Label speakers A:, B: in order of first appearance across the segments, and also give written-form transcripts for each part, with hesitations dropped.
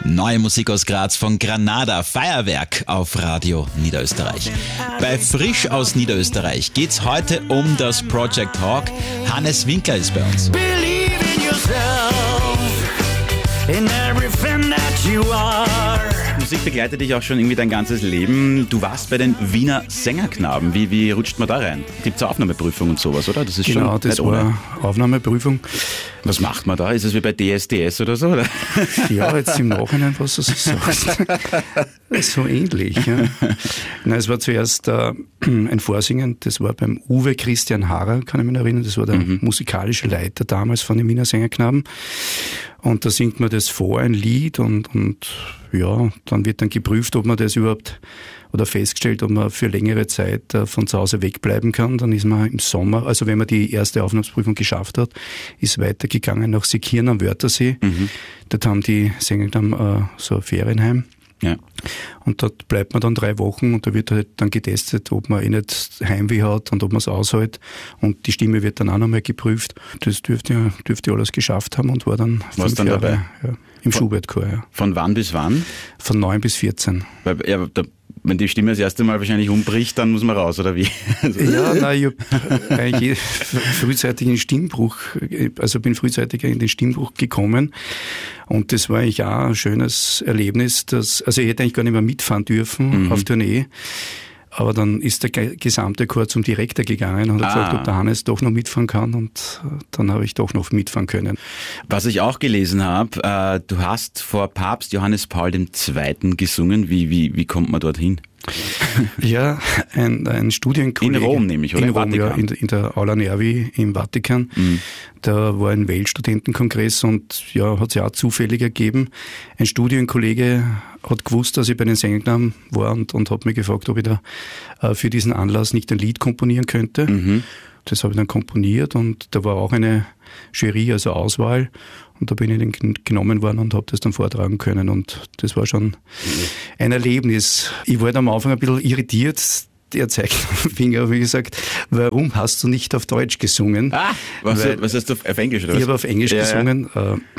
A: Neue Musik aus Graz von Granada, Feuerwerk auf Radio Niederösterreich. Bei Frisch aus Niederösterreich geht's heute um das Project Hawk. Hannes Winkler ist bei uns.
B: Believe in yourself, in everything that you are.
C: Musik begleitet dich auch schon irgendwie dein ganzes Leben. Du warst bei den Wiener Sängerknaben. Wie rutscht man da rein? Gibt es eine Aufnahmeprüfung und sowas, oder? Das ist
D: genau,
C: schon
D: das war eine Aufnahmeprüfung.
C: Was macht man da? Ist es wie bei DSDS oder so? Oder?
D: Ja, jetzt im Nachhinein, was du so sagst. So ähnlich. Ja. Nein, es war zuerst ein Vorsingen, das war beim Uwe Christian Harrer, kann ich mich erinnern. Das war der musikalische Leiter damals von den Wiener Sängerknaben. Und da singt man das vor, ein Lied, und ja, dann wird dann geprüft, ob man das überhaupt, oder festgestellt, ob man für längere Zeit von zu Hause wegbleiben kann. Dann ist man im Sommer, also wenn man die erste Aufnahmeprüfung geschafft hat, ist weitergegangen nach Seekirchen am Wörthersee. Dort haben die Sängerknaben so ein Ferienheim.
C: Ja.
D: Und dort bleibt man dann 3 Wochen und da wird halt dann getestet, ob man nicht Heimweh hat und ob man es aushält. Und die Stimme wird dann auch nochmal geprüft. Das dürfte alles geschafft haben und war dann 5 Jahre
C: dabei?
D: Ja, im Schubert-Chor. Ja.
C: Von wann bis wann?
D: Von 9 bis 14.
C: Weil, ja, wenn die Stimme das erste Mal wahrscheinlich umbricht, dann muss man raus, oder wie?
D: Ja, nein, ich habe eigentlich frühzeitig in Stimmbruch, also bin frühzeitiger in den Stimmbruch gekommen. Und das war eigentlich auch ein schönes Erlebnis, also ich hätte eigentlich gar nicht mehr mitfahren dürfen auf Tournee. Aber dann ist der gesamte Chor zum Direktor gegangen und hat gefragt, ob der Hannes doch noch mitfahren kann, und dann habe ich doch noch mitfahren können.
C: Was ich auch gelesen habe, du hast vor Papst Johannes Paul II. Gesungen. Wie kommt man dorthin?
D: Ja, ein Studienkollege.
C: In Rom nämlich, oder?
D: In Rom, ja, in der Aula Nervi im Vatikan. Da war ein Weltstudentenkongress und ja, hat sich auch zufällig ergeben. Ein Studienkollege hat gewusst, dass ich bei den Sängerknaben war und hat mich gefragt, ob ich da für diesen Anlass nicht ein Lied komponieren könnte. Das habe ich dann komponiert und da war auch eine Jury, also Auswahl. Und da bin ich dann genommen worden und habe das dann vortragen können. Und das war schon ein Erlebnis. Ich war am Anfang ein bisschen irritiert. Der zeigt auf den Finger, habe ich gesagt, warum hast du nicht auf Deutsch gesungen?
C: Was hast du auf Englisch oder was?
D: Ich habe auf Englisch gesungen.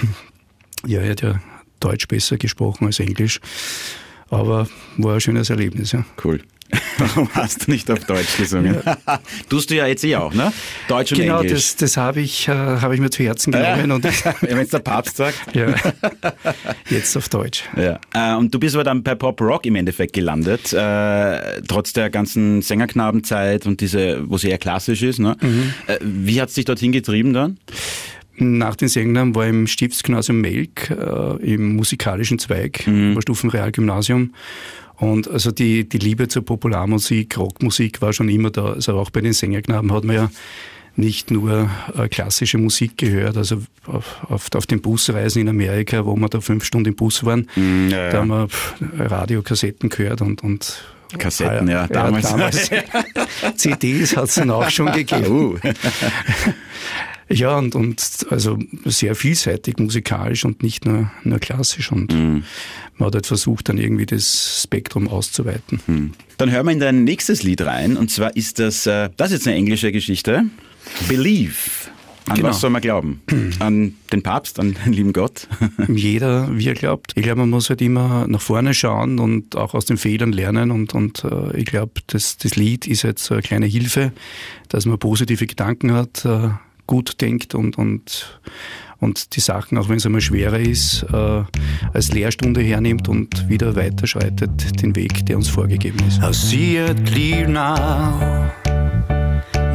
D: Ja, er hat ja Deutsch besser gesprochen als Englisch. Aber war ein schönes Erlebnis, ja.
C: Cool. Warum hast du nicht auf Deutsch gesungen? Ja. Tust du ja jetzt auch, ne? Deutsch und
D: genau,
C: Englisch.
D: Das habe ich mir zu Herzen genommen. Und
C: wenn es der Papst sagt.
D: Ja. Jetzt auf Deutsch.
C: Ja. Und du bist aber dann bei Pop Rock im Endeffekt gelandet, trotz der ganzen Sängerknabenzeit und diese, wo sie eher klassisch ist. Ne? Wie hat es dich dorthin getrieben dann?
D: Nach den Sängerknaben war ich im Stiftsgymnasium Melk, im musikalischen Zweig, Oberstufenrealgymnasium. Und also die Liebe zur Popularmusik, Rockmusik war schon immer da. Also auch bei den Sängerknaben hat man ja nicht nur klassische Musik gehört, also auf den Busreisen in Amerika, wo wir da 5 Stunden im Bus waren, da haben wir Radiokassetten gehört und
C: Kassetten, ja, damals.
D: CDs hat es dann auch schon gegeben. Ja, und also sehr vielseitig musikalisch und nicht nur klassisch. Und man hat halt versucht, dann irgendwie das Spektrum auszuweiten.
C: Dann hören wir in dein nächstes Lied rein. Und zwar ist das ist jetzt eine englische Geschichte. Believe. An was soll man glauben? An den Papst, an den lieben Gott?
D: Jeder, wie er glaubt. Ich glaube, man muss halt immer nach vorne schauen und auch aus den Fehlern lernen. Und ich glaube, das Lied ist jetzt so eine kleine Hilfe, dass man positive Gedanken hat, gut denkt und die Sachen, auch wenn es einmal schwerer ist, als Lehrstunde hernimmt und wieder weiterschreitet den Weg, der uns vorgegeben ist.
B: I see it clear now.